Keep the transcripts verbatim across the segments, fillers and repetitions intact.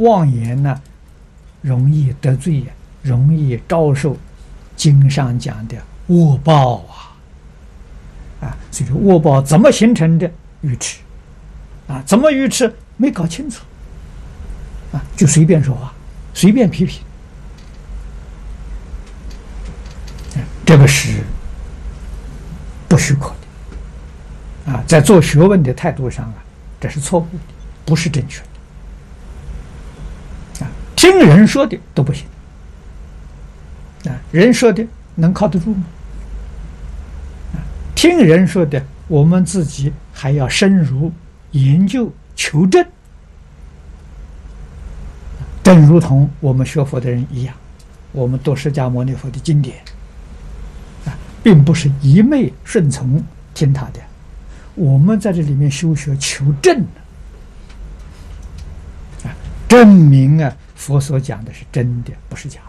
妄言呢，容易得罪，容易遭受经上讲的恶报啊！啊，所以说恶报怎么形成的？愚痴啊，怎么愚痴？没搞清楚啊，就随便说话，随便批评，啊、这个是不许可的啊，在做学问的态度上啊，这是错误的，不是正确的啊。听人说的都不行啊，人说的能靠得住吗？啊，听人说的，我们自己还要深入研究求证，正如同我们学佛的人一样，我们读释迦牟尼佛的经典啊，并不是一昧顺从听他的，我们在这里面修学求证啊，证明啊佛所讲的是真的，不是假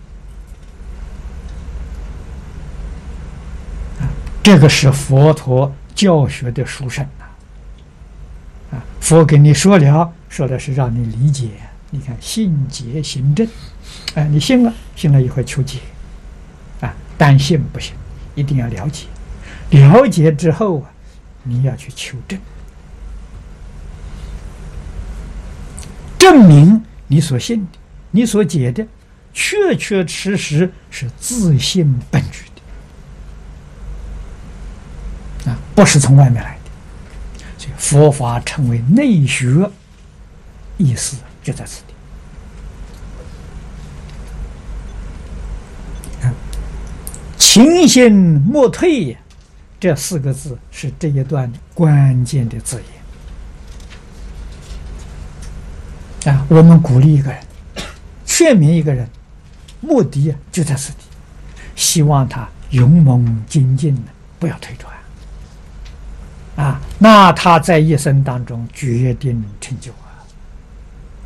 的啊，这个是佛陀教学的殊胜啊！啊，佛给你说了，说的是让你理解。你看，信解行证，啊，你信了，信了以后求解，啊，单信不行，一定要了解。了解之后啊，你要去求证，证明你所信的、你所解的，确确实实是自信本具的，啊，不是从外面来的。所以佛法称为内学，意思就在此地。勤心莫退，这四个字是这一段关键的字眼啊！我们鼓励一个人，劝勉一个人，目的就在此地，希望他勇猛精进，不要退转啊！那他在一生当中决定成就啊！